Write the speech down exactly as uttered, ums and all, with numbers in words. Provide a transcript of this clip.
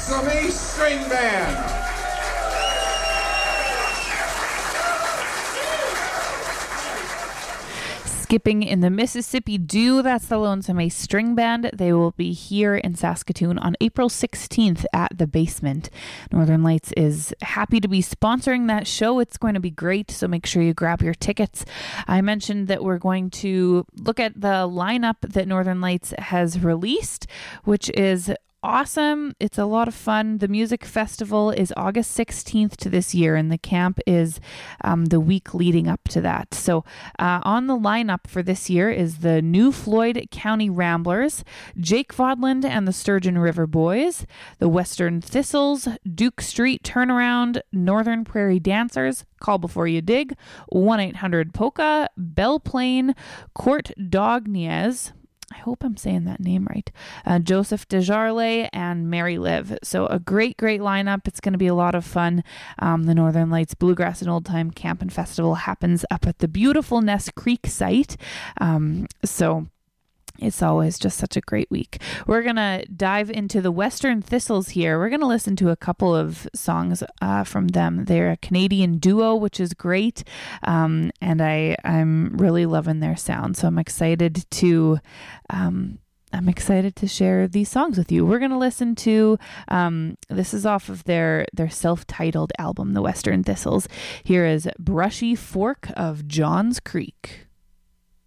Lonesome String Band. Skipping in the Mississippi Dew, that's the Lonesome Ace String Band. They will be here in Saskatoon on April sixteenth at the Basement. Northern Lights is happy to be sponsoring that show. It's going to be great, so make sure you grab your tickets. I mentioned that we're going to look at the lineup that Northern Lights has released, which is awesome. It's a lot of fun. The music festival is August sixteenth to this year, and the camp is um, the week leading up to that. So uh, on the lineup for this year is the New Floyd County Ramblers, Jake Vodland and the Sturgeon River Boys, the Western Thistles, Duke Street Turnaround, Northern Prairie Dancers, Call Before You Dig, one eight hundred Polka, Belle Plaine, Court Dognies, I hope I'm saying that name right, uh, Joseph Desjarlais, and Mary Liv. So a great, great lineup. It's going to be a lot of fun. Um, the Northern Lights Bluegrass and Old Time Camp and Festival happens up at the beautiful Ness Creek site. Um, so it's always just such a great week. We're going to dive into the Western Thistles here. We're going to listen to a couple of songs uh, from them. They're a Canadian duo, which is great. Um, and I, I'm really loving their sound. So I'm excited to... Um, I'm excited to share these songs with you. We're going to listen to, um, this is off of their, their self-titled album, The Western Thistles. Here is Brushy Fork of Johns Creek.